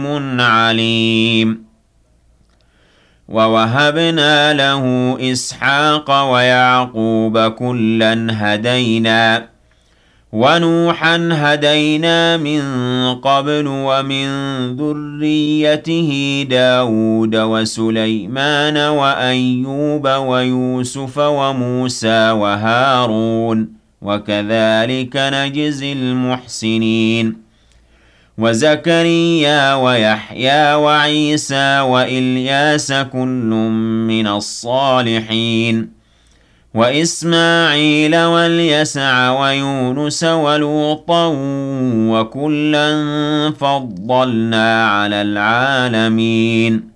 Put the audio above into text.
عليم ووهبنا له إسحاق ويعقوب كلا هدينا ونوحا هدينا من قبل ومن ذريته داود وسليمان وأيوب ويوسف وموسى وهارون وكذلك نجزي المحسنين وزكريا ويحيى وعيسى وإلياس كل من الصالحين وإسماعيل واليسع ويونس ولوطا وكلا فضلنا على العالمين